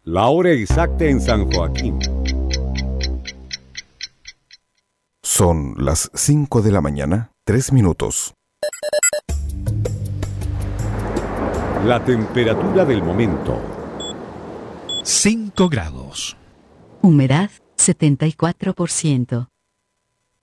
La hora exacta en San Joaquín. Son las 5 de la mañana, 3 minutos. La temperatura del momento. 5 grados. Humedad 74%.